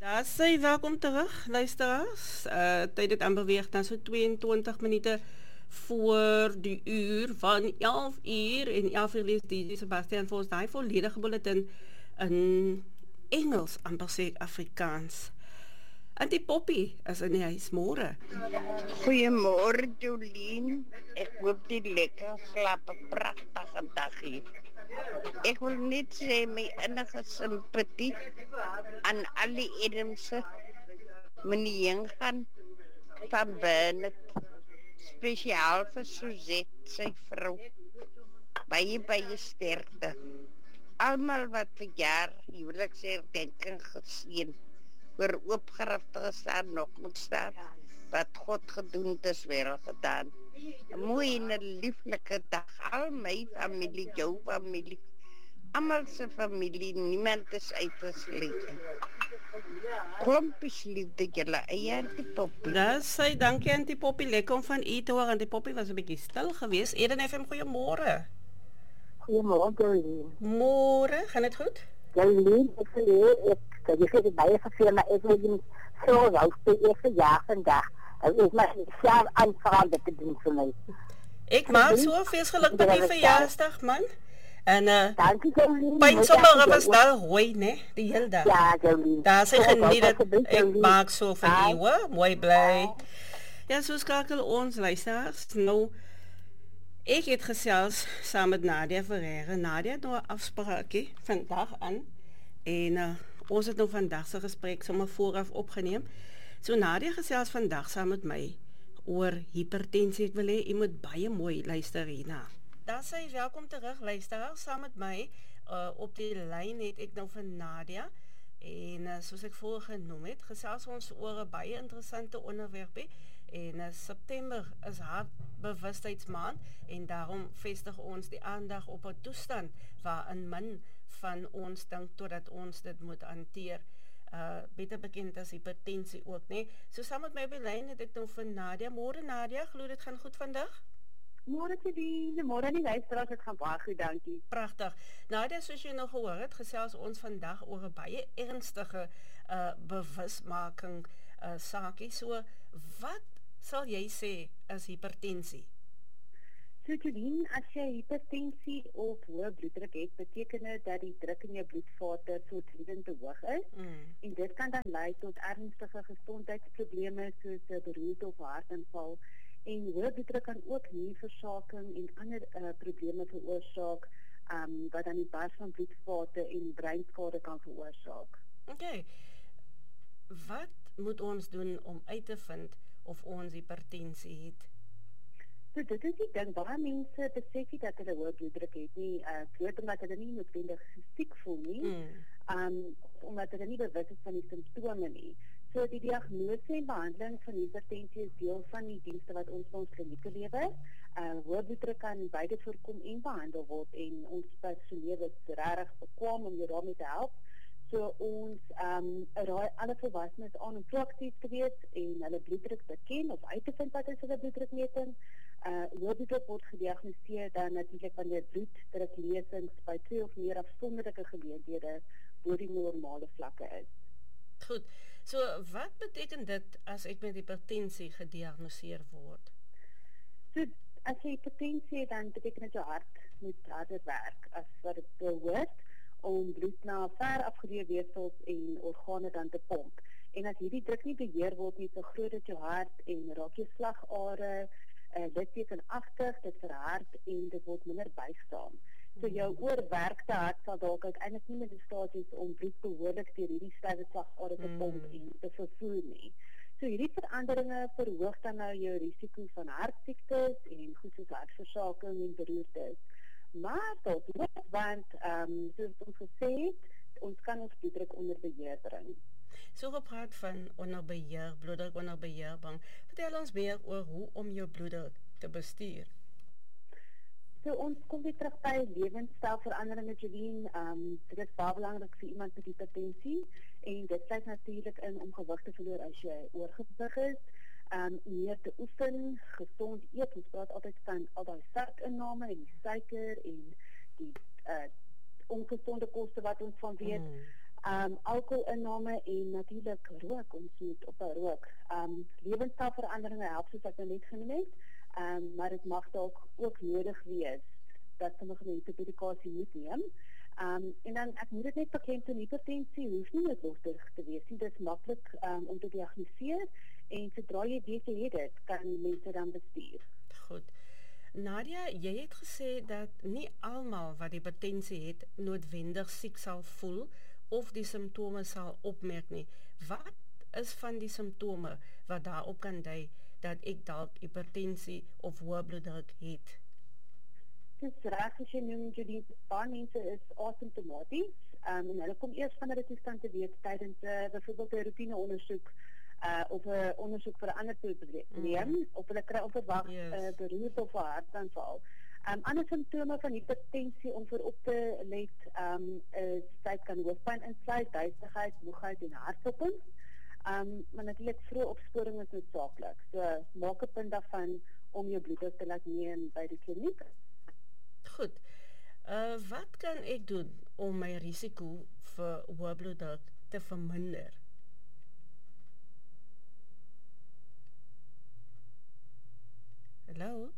Ja, sy welkom terug, luisteraars. Tyd het aanbeweeg na so 22 minute voor die uur van 11 uur. En 11 uur lees DJ Sebastian vir ons daai volledige bulletin in Engels, amper sê Afrikaans. En die Poppy is in die huis, môre. Goeiemôre Jolien, ek hoop jy lekker slaap, 'n pragtige dag hier. Ek wil net sê my innige simpatie aan al die Edemse meneer Jengan van Bernard, spesiaal vir Suzette, sy vrou. Baie sterkte. Almal wat verjaar, huweliksherdenking geseën, oor oopgerigte gestaan, nog moet staan, wat God gedoen het, is wel gedaan. 'N mooi en 'n lieflike dag, al my familie, jou familie, almal se familie, niemand is uitgesluit. Klompies liefde julle, Auntie Poppy. Dis sy, dankie Auntie Poppy, lekker om van u te hoor. Auntie Poppy was 'n bietjie stil geweest. Eden FM, goeiemôre. Goeiemôre, Jolien. Môre, gaan dit goed? Jolien, ek het baie geveel, maar ek wil nie so wou die eerste jaar vandag. Ek is maar self aanvraag dit te doen vir my. Ek maak so veel geluk by die verjaarsdag, man. En Dankie, Jolien. pyn sommer was daar hooi, né? Die hele dag. Ja, Jolien. Daar sê geniet dit. Ek Jolien. maak so van u, hoor. Mooi bly. Ja, so skakel ons luisteraars. Nou, ek het gesels saam met Nadia Ferreira. Nadia het nou 'n afspraakie vandag aan. En ons het nou vandag se gesprek sommer vooraf opgeneem. So Nadia gesels vandag saam met my oor hipertensie. Ek wil hê jy moet baie mooi luister hierna. Daar sê welkom terug luisteraars, saam met my op die lyn het ek nou vir Nadia. En soos ek vroeër genoem het, gesels ons oor 'n baie interessante onderwerp. En September is hartbewustheidsmaand en daarom vestig ons die aandag op 'n toestand waarin min van ons dink totdat ons dit moet hanteer. Beter bekend as hipertensie ook, né? So saam met my op die lyn het ek nou vir Nadia. Môre Nadia, glo dit gaan goed vandag? Môre Jolien, môre aan die luisteraars, dit gaan baie goed, dankie. Pragtig. Nadia, soos jy nog gehoor het, gesels ons vandag oor 'n baie ernstige bewusmaking saakie. So, wat sal jy sê is hipertensie? So Jolien, as jy hipertensie of hoë bloeddruk het, beteken dit dat die druk in jou bloedvate voortdurend te hoog is. En dit kan dan lei tot ernstige gesondheidsprobleme soos 'n beroerte of hartaanval. En hoë bloeddruk kan ook nierversaking en ander probleme veroorsaak wat dan die bars van bloedvate en breinskade kan veroorsaak. Okay. Wat moet ons doen om uit te vind of ons hipertensie het? So dit is die ding, baie mense besef nie dat hulle hoë bloeddruk het nie, bloot omdat hulle nie noodwendig siek voel nie, omdat hulle nie bewus is van die simptome nie. So die diagnose en behandeling van hipertensie is deel van die dienste wat ons vir ons klinieke lewer. Hoë bloeddruk kan beide voorkom en behandel word en ons personeel is regtig bekwame om jou daarmee te help. So ons raai alle volwassenes aan om proaktief te wees en hulle bloeddruk te ken of uit te vind wat is hulle bloeddrukmeting. Hoë bloeddruk word gediagnoseer dan natuurlik wanneer bloeddruklesings by 2 of meer afsonderlike geleenthede bo die normale vlakke is. Goed. So, wat beteken dit as ek met hipertensie gediagnoseer word? So, as jy hipertensie het, dan beteken dit jou hart moet harder werk as wat dit behoort om bloed na ver afgeleë weefsels en organe dan te pomp. En as hierdie druk nie beheer word nie, so groot dit jou hart en raak jou slagare, littekenagtig, dit verhard en dit word minder buigsaam. So jou oorwerkte hart sal dalk uiteindelik nie meer in staat wees om bloed behoorlik deur hierdie sterwe slagare te pomp en te vervoer nie. So hierdie veranderinge verhoog dan nou jou risiko van hartsiektes en goed soos hartversaking en beroertes. Maar tot want soos ons gesê het, ons kan ons bloeddruk onder beheer bring. So gepraat van onder beheer, bloeddruk onder beheer bring. Vertel ons meer oor hoe om jou bloeddruk te bestuur. So ons kom weer terug by lewenstylveranderinge, Jolien. Dit is baie belangrik vir iemand met hipertensie en dit sluit natuurlik in om gewig te verloor as jy oorgewig is. Meer te oefen, gesond eet. Ons praat altyd van al daai suikinname en die suiker en die ongesonde kosse wat ons van weet. Alcoholinname en natuurlik rook, ons moet ophou rook. Lewenstylveranderinge help soos ek nou net genoem het, maar dit mag dalk ook nodig wees dat sommige mense medikasie moet neem. En dan, ek moet dit net beklemtoon, hipertensie hoef nie noodwendig te wees nie. Dit is maklik om te diagnoseer en sodra jy weet jy het dit, kan mense dan bestuur. Goed. Nadia, jy het gesê dat nie almal wat hipertensie het noodwendig siek sal voel of die simptome sal opmerk nie. Wat is van die simptome wat daarop kan dui dat ek dalk hipertensie of hoë bloeddruk het? Dis reg as jy noem, Judy, baie mense is asymptomaties en hulle kom eers van hulle toestand te weet tydens byvoorbeeld 'n roetineondersoek of 'n ondersoek vir 'n ander probleem of hulle kry onverwags beroerte of 'n hartaanval. Ander simptome van hipertensie om vir op te let is tyd kan hoofpyn insluit, duiseligheid, moegheid en hartklopping. Maar natuurlik vroeë opsporing is noodsaaklik. So maak 'n punt daarvan om jou bloeddruk te laat neem by die kliniek. Goed. Wat kan ek doen om my risiko vir hoë bloeddruk te verminder? Hallo?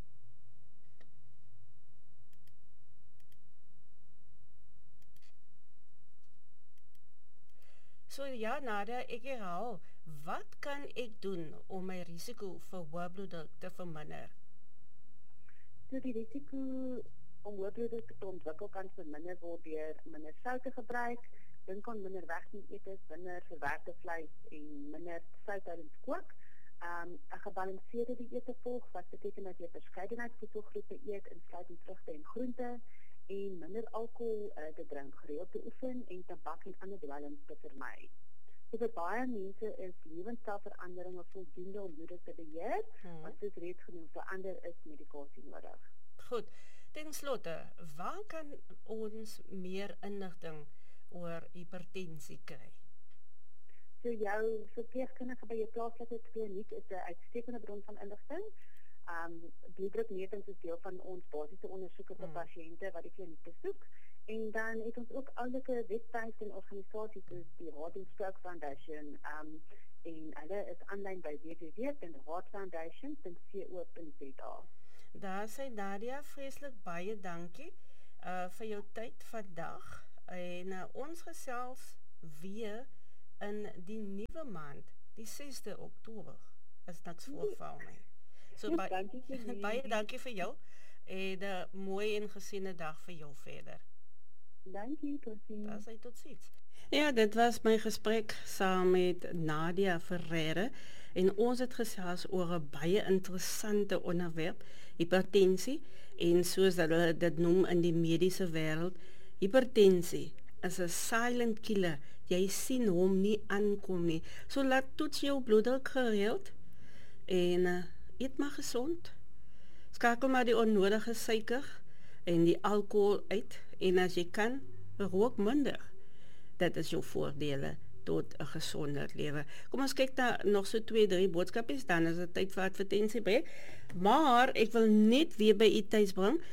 So ja, Nadia, ek herhaal, wat kan ek doen om my risiko vir hoë bloeddruk te verminder? So die risiko om hoë bloeddruk te ontwikkel kan verminder word deur minder sout te gebruik, dink aan minder wegneetetes, minder verwerkte vleis en minder sout tydens kook. 'n Gebalanseerde dieet te volg, wat beteken dat jy verskeidenheid voedselgroepe eet, insluitend vrugte en groente, en minder alkohol te drink, gereeld te oefen en tabak en ander dwelms te vermy. So vir baie mense is lewenstylveranderinge voldoende om bloeddruk te beheer, maar soos reeds genoem, vir ander is medikasie nodig. Goed, ten slotte, waar kan ons meer inligting oor hipertensie kry? So jou verpleegkundige by jou plaaslike kliniek is 'n uitstekende bron van inligting. Bloeddrukmetings is deel van ons basiese ondersoeke vir pasiënte wat die kliniek besoek. En dan het ons ook oulike webwerwe en organisasies soos die Heart and Stroke Foundation en hulle is aanlyn by www.heartfoundation.co.za. Daar sê Nadia, vreeslik baie dankie vir jou tyd vandag en ons gesels weer in die nuwe maand, die 6de Oktober, is niks voorval nie. So baie dankie vir jou en 'n mooi en geseënde dag vir jou verder. Dankie, tot ziens. Ja, dit was my gesprek saam met Nadia Ferreira en ons het gesels oor 'n baie interessante onderwerp, hipertensie, en soos hulle dit noem in die mediese wêreld, hipertensie is 'n silent killer. Jy sien hom nie aankom nie. So laat toets jou bloeddruk gereeld en eet maar gesond. Skakel maar die onnodige suiker en die alkohol uit en as jy kan, rook minder. Dit is jou voordele tot 'n gesonder lewe. Kom ons kyk na nog so 2-3 boodskapies, dan is dit tyd vir advertensie breek. Maar ek wil net weer by u tuis bring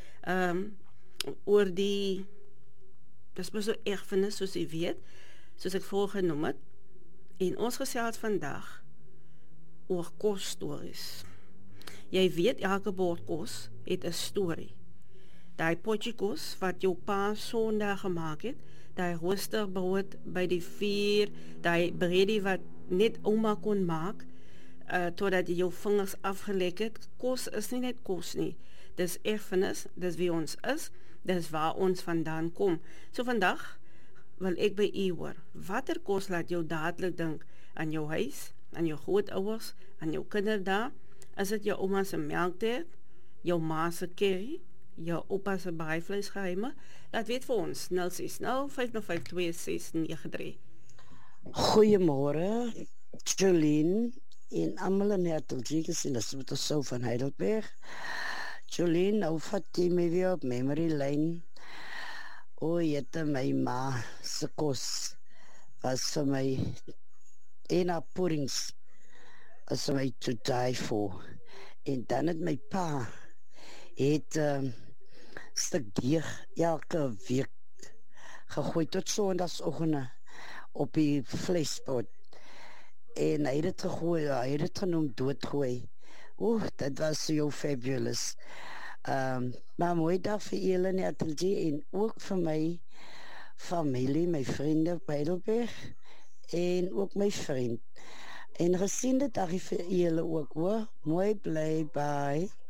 oor die dis maar so erfenis, soos u weet, soos ek voorgenoem het. En ons gesels vandag oor kosstories. Jy weet, elke bord kos het 'n storie. Daai potjie kos wat jou pa Sondag gemaak het, daai roosterbrood by die vuur, daai breedie wat net ouma kon maak, totdat jy jou vingers afgelek het. Kos is nie net kos nie. Dis erfenis, dis wie ons is, dis waar ons vandaan kom. So vandag wil ek by u hoor, watter kos laat jou dadelik dink aan jou huis, aan jou grootouers, aan jou kinderdae? Is dit jou ouma se melktert, jou ma se curry, jou oupa se braaivleisgeheime? Laat weet vir ons, 060-505-2693. Goeiemôre, Jolien en almal in Hertelgies en Lesotho sou van Heidelberg. Jolien, nou vat jy my weer op memory lane. O, jette, my ma se kos was vir my ena puddings as vir my to die for. En dan het my pa het stuk deeg elke week gegooi tot sondagoggende op die vleispot. En hy het dit gegooi, hy het dit genoem doodgooi. Dat was so fabulous. Maar mooi dag vir julle in die ateljee en ook vir my familie, my vriende op Heidelberg en ook my vriend. En gesiende dag vir julle ook hoor. Mooi bly, bye.